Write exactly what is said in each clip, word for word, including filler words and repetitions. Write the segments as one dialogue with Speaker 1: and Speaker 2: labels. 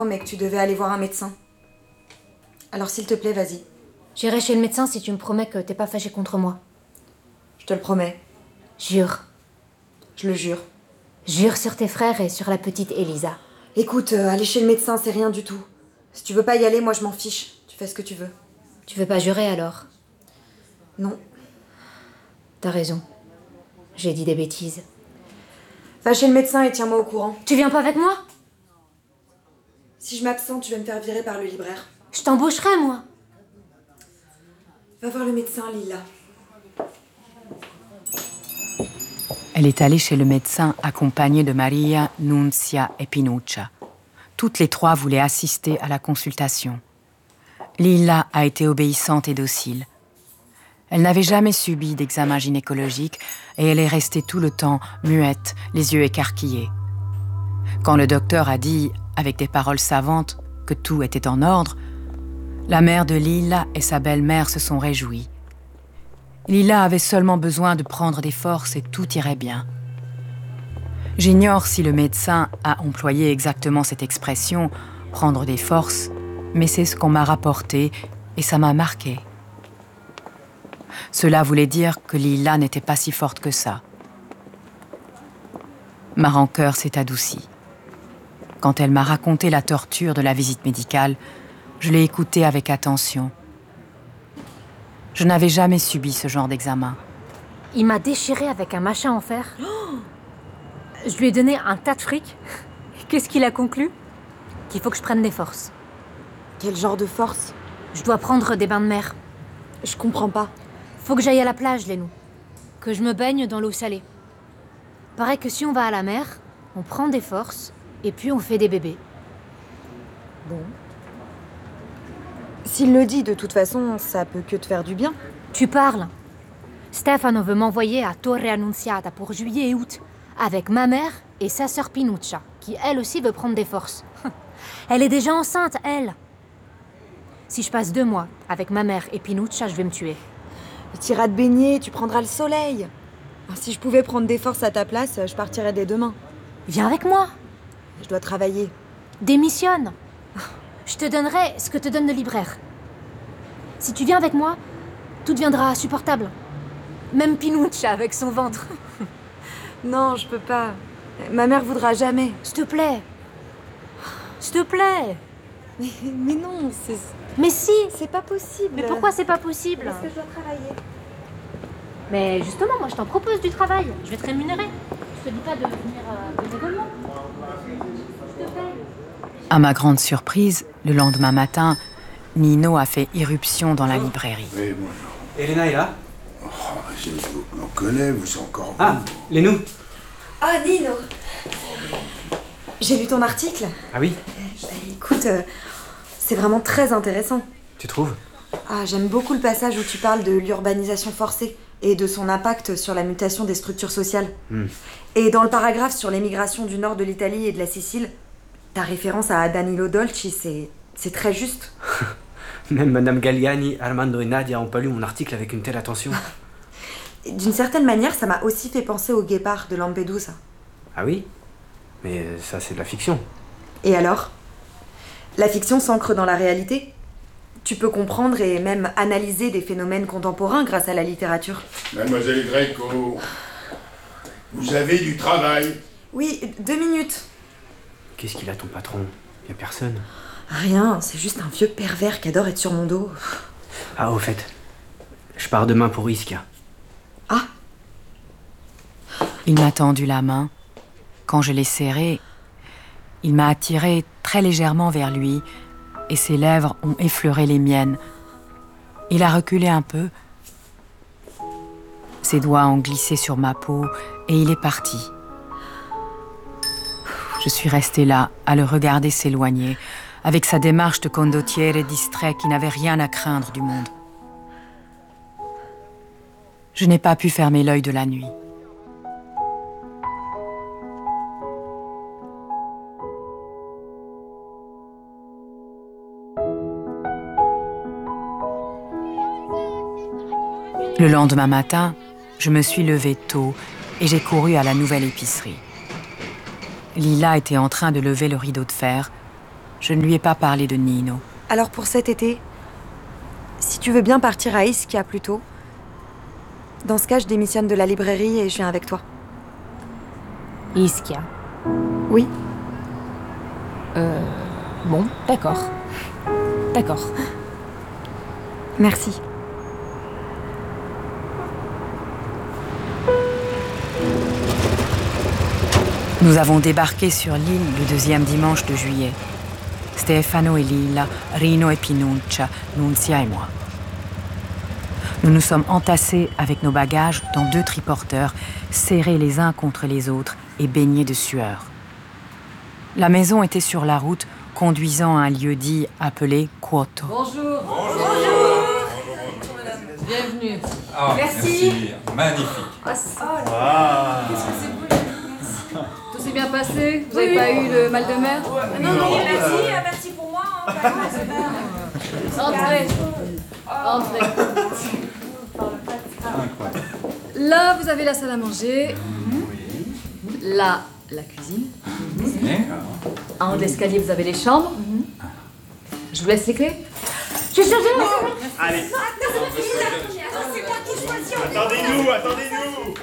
Speaker 1: mais que tu devais aller voir un médecin. Alors s'il te plaît, vas-y.
Speaker 2: J'irai chez le médecin si tu me promets que t'es pas fâché contre moi.
Speaker 1: Je te le promets.
Speaker 2: Jure.
Speaker 1: Je le jure.
Speaker 2: Jure sur tes frères et sur la petite Elisa.
Speaker 1: Écoute, euh, aller chez le médecin, c'est rien du tout. Si tu veux pas y aller, moi je m'en fiche. Tu fais ce que tu veux.
Speaker 2: Tu veux pas jurer alors?
Speaker 1: Non.
Speaker 2: T'as raison. J'ai dit des bêtises.
Speaker 1: Va chez le médecin et tiens-moi au courant.
Speaker 2: Tu viens pas avec moi?
Speaker 1: Si je m'absente, tu vas me faire virer par le libraire.
Speaker 2: Je t'embaucherai, moi.
Speaker 1: Va voir le médecin, Lila.
Speaker 3: Elle est allée chez le médecin accompagnée de Maria, Nunzia et Pinuccia. Toutes les trois voulaient assister à la consultation. Lila a été obéissante et docile. Elle n'avait jamais subi d'examen gynécologique et elle est restée tout le temps muette, les yeux écarquillés. Quand le docteur a dit, avec des paroles savantes, que tout était en ordre, la mère de Lila et sa belle-mère se sont réjouies. Lila avait seulement besoin de prendre des forces et tout irait bien. J'ignore si le médecin a employé exactement cette expression, prendre des forces, mais c'est ce qu'on m'a rapporté et ça m'a marqué. Cela voulait dire que Lila n'était pas si forte que ça. Ma rancœur s'est adoucie. Quand elle m'a raconté la torture de la visite médicale, je l'ai écoutée avec attention. Je n'avais jamais subi ce genre d'examen.
Speaker 2: Il m'a déchiré avec un machin en fer. Oh, je lui ai donné un tas de fric. Qu'est-ce qu'il a conclu? Qu'il faut que je prenne des forces.
Speaker 1: Quel genre de force?
Speaker 2: Je dois prendre des bains de mer.
Speaker 1: Je comprends pas.
Speaker 2: Faut que j'aille à la plage, Lénou. Que je me baigne dans l'eau salée. Paraît que si on va à la mer, on prend des forces et puis on fait des bébés.
Speaker 1: Bon. S'il le dit, de toute façon, ça peut que te faire du bien.
Speaker 2: Tu parles. Stefano veut m'envoyer à Torre Annunziata pour juillet et août, avec ma mère et sa sœur Pinuccia, qui elle aussi veut prendre des forces. Elle est déjà enceinte, elle. Si je passe deux mois avec ma mère et Pinuccia, je vais me tuer.
Speaker 1: Tu iras te baigner, tu prendras le soleil. Si je pouvais prendre des forces à ta place, je partirais dès demain.
Speaker 2: Viens avec moi.
Speaker 1: Je dois travailler.
Speaker 2: Démissionne. Je te donnerai ce que te donne le libraire. Si tu viens avec moi, tout deviendra supportable. Même Pinuccia avec son ventre.
Speaker 1: Non, je peux pas. Ma mère voudra jamais.
Speaker 2: S'il te plaît. S'il te plaît.
Speaker 1: Mais, mais non, c'est...
Speaker 2: Mais si.
Speaker 1: C'est pas possible.
Speaker 2: Mais pourquoi c'est pas possible?
Speaker 1: Parce que je dois travailler.
Speaker 2: Mais justement, moi je t'en propose du travail. Je vais te rémunérer. Je te dis pas de venir euh, bénévolement. Je te paye.
Speaker 3: À ma grande surprise, le lendemain matin, Nino a fait irruption dans la librairie.
Speaker 4: Oui, bonjour.
Speaker 5: Elena est là?
Speaker 4: Oh, je vous en connais, vous êtes encore...
Speaker 5: Ah, Lénou.
Speaker 1: Ah, Nino. J'ai lu ton article.
Speaker 5: Ah oui?
Speaker 1: Euh, écoute, euh, c'est vraiment très intéressant.
Speaker 5: Tu trouves?
Speaker 1: Ah, j'aime beaucoup le passage où tu parles de l'urbanisation forcée et de son impact sur la mutation des structures sociales.
Speaker 5: Hmm.
Speaker 1: Et dans le paragraphe sur l'émigration du nord de l'Italie et de la Sicile, ta référence à Danilo Dolci, c'est, c'est très juste.
Speaker 5: Même Madame Galliani, Armando et Nadia ont pas lu mon article avec une telle attention.
Speaker 1: D'une certaine manière, ça m'a aussi fait penser au guépard de Lampedusa.
Speaker 5: Ah oui? Mais ça, c'est de la fiction.
Speaker 1: Et alors? La fiction s'ancre dans la réalité. Tu peux comprendre et même analyser des phénomènes contemporains grâce à la littérature.
Speaker 4: Mademoiselle Greco, vous avez du travail?
Speaker 1: Oui, deux minutes.
Speaker 5: Qu'est-ce qu'il a, ton patron? Y a personne.
Speaker 1: Rien, c'est juste un vieux pervers qui adore être sur mon dos.
Speaker 5: Ah, au fait, je pars demain pour Ischia.
Speaker 1: Ah?
Speaker 3: Il m'a tendu la main. Quand je l'ai serrée, il m'a attirée très légèrement vers lui et ses lèvres ont effleuré les miennes. Il a reculé un peu. Ses doigts ont glissé sur ma peau et il est parti. Je suis restée là, à le regarder s'éloigner, avec sa démarche de condottiere distrait qui n'avait rien à craindre du monde. Je n'ai pas pu fermer l'œil de la nuit. Le lendemain matin, je me suis levée tôt et j'ai couru à la nouvelle épicerie. Lila était en train de lever le rideau de fer Je ne lui ai pas parlé de Nino.
Speaker 1: Alors pour cet été, si tu veux bien partir à Ischia plus tôt, dans ce cas, je démissionne de la librairie et je viens avec toi.
Speaker 2: Ischia.
Speaker 1: Oui.
Speaker 2: Euh... Bon, d'accord. D'accord.
Speaker 1: Merci.
Speaker 3: Nous avons débarqué sur l'île le deuxième dimanche de juillet. Stefano et Lilla, Rino et Pinuccia, Nunzia et moi. Nous nous sommes entassés avec nos bagages dans deux triporteurs, serrés les uns contre les autres et baignés de sueur. La maison était sur la route, conduisant à un lieu-dit appelé Quoto.
Speaker 6: Bonjour. Bonjour. Bienvenue.
Speaker 7: Ah, merci. merci. Magnifique.
Speaker 6: Ah, oh, qu'est-ce que c'est beau. Merci. Tout s'est bien passé? Vous n'avez oui, pas oui. eu le mal de mer?
Speaker 8: Non, non, non, merci, euh, merci pour moi. Hein.
Speaker 6: Entrez. Entrez. Là, vous avez la salle à manger. Oui. Là, la cuisine. Oui. En haut de l'escalier, vous avez les chambres. Mm-hmm. Je vous laisse les clés. Je suis chargée.
Speaker 8: Allez. C'est moi qui choisis.
Speaker 9: Attendez-nous, attendez-nous.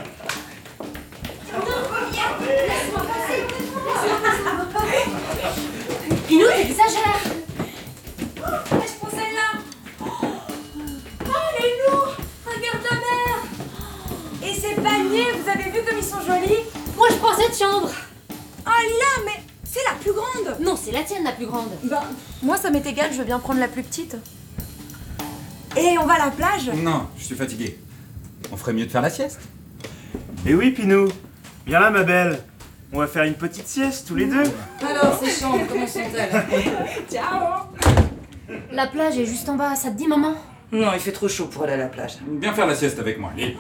Speaker 2: Pino, t'exagères.
Speaker 8: Je prends celle-là. Oh, elle est lourde. Regarde la mer. Et ces paniers, vous avez vu comme ils sont jolis?
Speaker 2: Moi, je prends cette chambre.
Speaker 8: Oh là, mais c'est la plus grande.
Speaker 2: Non, c'est la tienne la plus grande.
Speaker 1: Bah, moi, ça m'est égal, je veux bien prendre la plus petite.
Speaker 8: Et on va à la plage?
Speaker 7: Non, je suis fatigué. On ferait mieux de faire la sieste.
Speaker 9: Eh oui, Pinou. Viens là, ma belle. On va faire une petite sieste, tous les deux.
Speaker 6: Alors, ces chambres, comment sont-elles?
Speaker 8: Ciao.
Speaker 2: La plage est juste en bas, ça te dit, maman?
Speaker 10: Non, il fait trop chaud pour aller à la plage.
Speaker 7: Viens faire la sieste avec moi, Lille.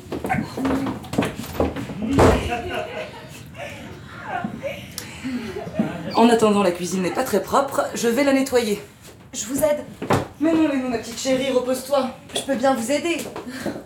Speaker 10: En attendant, la cuisine n'est pas très propre, je vais la nettoyer.
Speaker 1: Je vous aide.
Speaker 10: Mais non, mais non, ma petite chérie, repose-toi.
Speaker 1: Je peux bien vous aider.